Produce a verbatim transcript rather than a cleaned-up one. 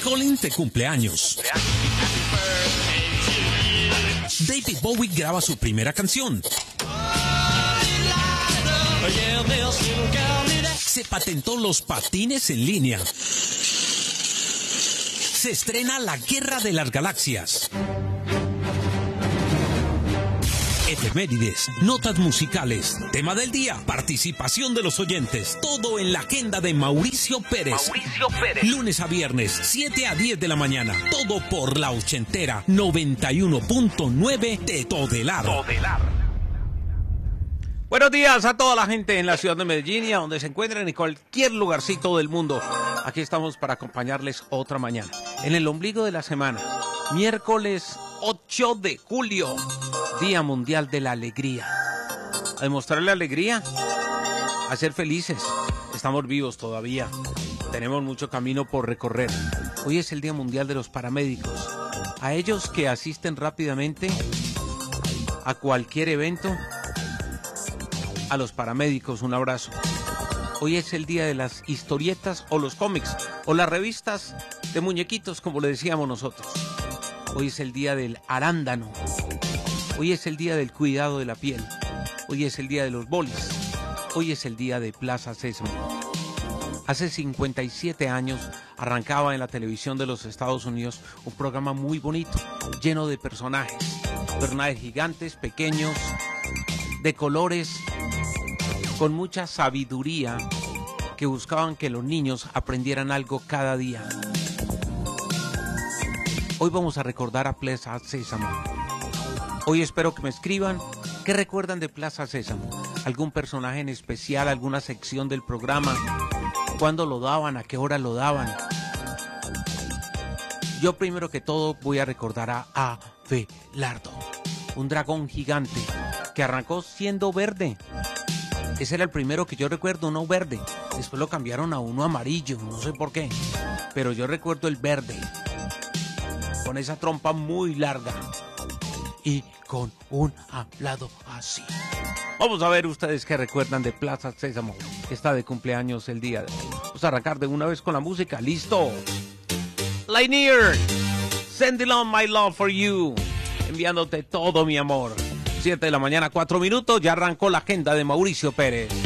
Collins de cumpleaños. David Bowie graba su primera canción. Se patentó los patines en línea. Se estrena La Guerra de las Galaxias. Efemérides, notas musicales, tema del día, participación de los oyentes, todo en la agenda de Mauricio Pérez. Mauricio Pérez. Lunes a viernes, siete a diez de la mañana. Todo por la ochentera, noventa y uno punto nueve de Todelar. Todelar. Buenos días a toda la gente en la ciudad de Medellín y a donde se encuentren en cualquier lugarcito del mundo. Aquí estamos para acompañarles otra mañana. En el ombligo de la semana, miércoles ocho de julio, Día Mundial de la Alegría. A demostrarle alegría, a ser felices. Estamos vivos todavía. Tenemos mucho camino por recorrer. Hoy es el Día Mundial de los Paramédicos. A ellos que asisten rápidamente a cualquier evento, a los paramédicos un abrazo. Hoy es el día de las historietas o los cómics o las revistas de muñequitos, como le decíamos nosotros. Hoy es el día del arándano. Hoy es el día del cuidado de la piel. Hoy es el día de los bolis. Hoy es el día de Plaza Sésamo. Hace cincuenta y siete años arrancaba en la televisión de los Estados Unidos un programa muy bonito, lleno de personajes. Personajes gigantes, pequeños, de colores, con mucha sabiduría, que buscaban que los niños aprendieran algo cada día. Hoy vamos a recordar a Plaza Sésamo. Hoy espero que me escriban qué recuerdan de Plaza Sésamo. ¿Algún personaje en especial, alguna sección del programa? ¿Cuándo lo daban? ¿A qué hora lo daban? Yo primero que todo voy a recordar a Abelardo, un dragón gigante que arrancó siendo verde. Ese era el primero que yo recuerdo, uno verde. Después lo cambiaron a uno amarillo, no sé por qué. Pero yo recuerdo el verde, con esa trompa muy larga y con un hablado así. Vamos a ver ustedes qué recuerdan de Plaza Sésamo, que está de cumpleaños el día de hoy. Vamos a arrancar de una vez con la música. ¡Listo! Lanier, sending on my love for you, enviándote todo mi amor. siete de la mañana, cuatro minutos, ya arrancó la agenda de Mauricio Pérez.